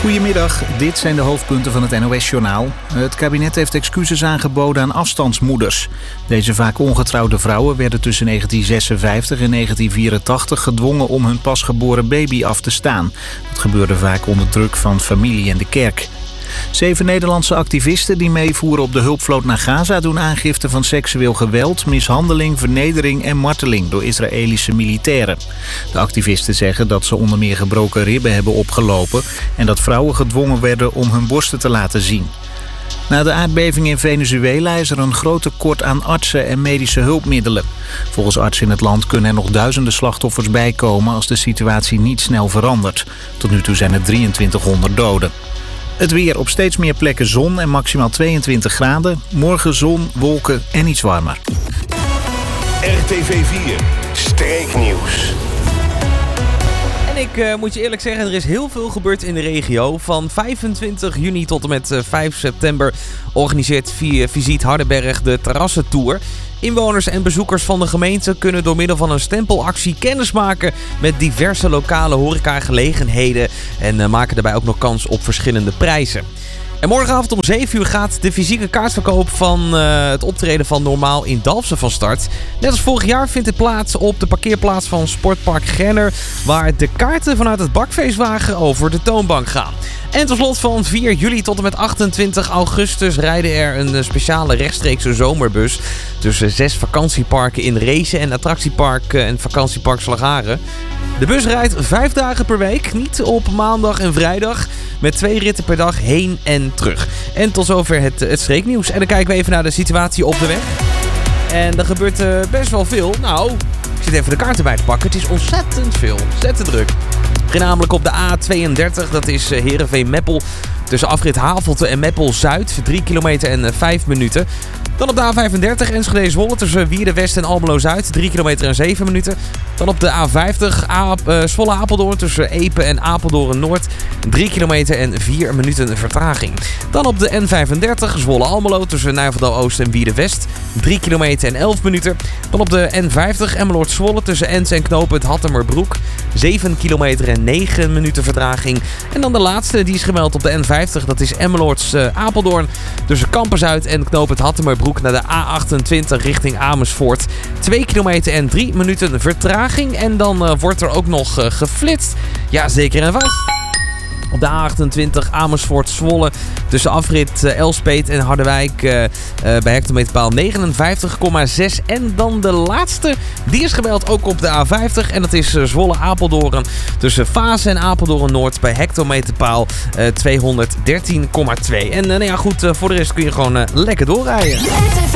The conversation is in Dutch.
Goedemiddag, dit zijn de hoofdpunten van het NOS-journaal. Het kabinet heeft excuses aangeboden aan afstandsmoeders. Deze vaak ongetrouwde vrouwen werden tussen 1956 en 1984 gedwongen om hun pasgeboren baby af te staan. Dat gebeurde vaak onder druk van familie en de kerk. 7 Nederlandse activisten die meevoeren op de hulpvloot naar Gaza doen aangifte van seksueel geweld, mishandeling, vernedering en marteling door Israëlische militairen. De activisten zeggen dat ze onder meer gebroken ribben hebben opgelopen en dat vrouwen gedwongen werden om hun borsten te laten zien. Na de aardbeving in Venezuela is er een groot tekort aan artsen en medische hulpmiddelen. Volgens artsen in het land kunnen er nog duizenden slachtoffers bijkomen als de situatie niet snel verandert. Tot nu toe zijn er 2300 doden. Het weer: op steeds meer plekken zon en maximaal 22 graden. Morgen zon, wolken en iets warmer. RTV 4 Streeknieuws. En ik moet je eerlijk zeggen, er is heel veel gebeurd in de regio. Van 25 juni tot en met 5 september organiseert Visit Hardenberg de Terrassentour. Inwoners en bezoekers van de gemeente kunnen door middel van een stempelactie kennismaken met diverse lokale horecagelegenheden en maken daarbij ook nog kans op verschillende prijzen. En morgenavond om 7 uur gaat de fysieke kaartverkoop van het optreden van Normaal in Dalfsen van start. Net als vorig jaar vindt dit plaats op de parkeerplaats van Sportpark Grenner, waar de kaarten vanuit het bakfeestwagen over de toonbank gaan. En tot slot, van 4 juli tot en met 28 augustus rijden er een speciale rechtstreekse zomerbus tussen 6 vakantieparken in Rezen en attractiepark en vakantiepark Slagharen. De bus rijdt 5 dagen per week, niet op maandag en vrijdag, met 2 ritten per dag heen en terug. En tot zover het streeknieuws. En dan kijken we even naar de situatie op de weg. En er gebeurt best wel veel. Nou, ik zit even de kaarten bij te pakken. Het is ontzettend veel, ontzettend druk. Begin namelijk op de A32, dat is Heerenveen-Meppel. Tussen afrit Havelte en Meppel-Zuid, 3 kilometer en 5 minuten. Dan op de A35 Enschede-Zwolle tussen Wierde-West en Almelo-Zuid, 3 kilometer en 7 minuten. Dan op de A50 Zwolle-Apeldoorn tussen Epe en Apeldoorn-Noord, 3 kilometer en 4 minuten vertraging. Dan op de N35 Zwolle-Almelo tussen Nijverdal-Oost en Wierde-West, 3 kilometer en 11 minuten. Dan op de N50 Emmeloord-Zwolle tussen Ens en knooppunt Hattemerbroek, 7 kilometer en 9 minuten vertraging. En dan de laatste, die is gemeld op de N50, dat is Emmeloords-Apeldoorn tussen Kampen-Zuid en knooppunt Hattemerbroek naar de A28 richting Amersfoort. 2 kilometer en 3 minuten vertraging. En dan wordt er ook nog geflitst. Ja, zeker en vast. Op de A28 Amersfoort-Zwolle tussen afrit Elspeet en Harderwijk bij hectometerpaal 59,6. En dan de laatste, die is gemeld ook op de A50. En dat is Zwolle-Apeldoorn tussen Vaassen en Apeldoorn-Noord bij hectometerpaal 213,2. En nou ja, goed, voor de rest kun je gewoon lekker doorrijden.